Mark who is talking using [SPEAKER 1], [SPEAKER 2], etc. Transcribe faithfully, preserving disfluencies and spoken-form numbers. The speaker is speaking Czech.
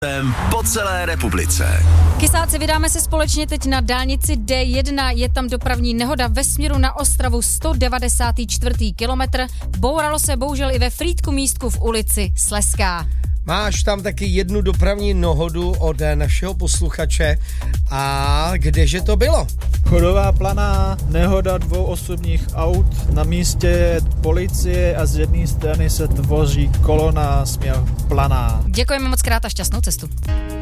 [SPEAKER 1] po celé republice.
[SPEAKER 2] Kysáci, vydáme se společně teď na dálnici D jedna, je tam dopravní nehoda ve směru na Ostravu sto devadesát čtyři kilometr. Bouralo se bohužel i ve Frýdku místku v ulici Slezská.
[SPEAKER 3] Máš tam taky jednu dopravní nehodu od našeho posluchače. A kdeže to bylo?
[SPEAKER 4] Chodová Planá, nehoda dvou osobních aut, na místě policie a z jedné strany se tvoří kolona směr Planá.
[SPEAKER 2] Děkujeme moc krát a šťastnou cestu.